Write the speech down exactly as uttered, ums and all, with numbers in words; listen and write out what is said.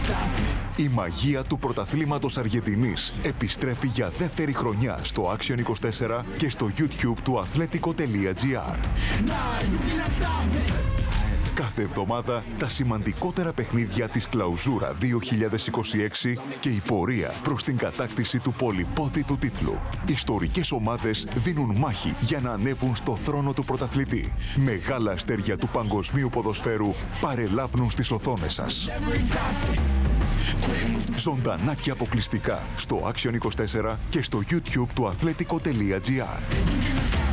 Η μαγεία του πρωταθλήματος Αργεντινής επιστρέφει για δεύτερη χρονιά στο Action είκοσι τέσσερα και στο YouTube του αθλέτικο τελεία τζι άρ. Κάθε εβδομάδα τα σημαντικότερα παιχνίδια της Κλαουζούρα δύο χιλιάδες είκοσι έξι και η πορεία προς την κατάκτηση του πολυπόθητου τίτλου. Ιστορικές ομάδες δίνουν μάχη για να ανέβουν στο θρόνο του πρωταθλητή. Μεγάλα αστέρια του παγκοσμίου ποδοσφαίρου παρελάβουν στις οθόνες σας. Ζωντανά και αποκλειστικά στο Action είκοσι τέσσερα και στο YouTube του αθλέτικο τελεία τζι άρ.